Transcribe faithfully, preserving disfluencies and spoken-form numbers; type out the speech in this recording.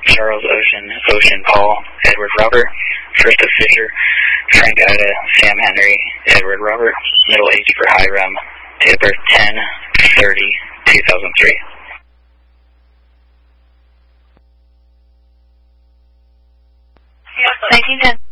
Charles Ocean, Ocean Paul, Edward Robert. First of Fisher, Frank Ida, Sam Henry, Edward Robert. Middle age for Hiram. Date of birth ten thirty two thousand three. nineteen ten.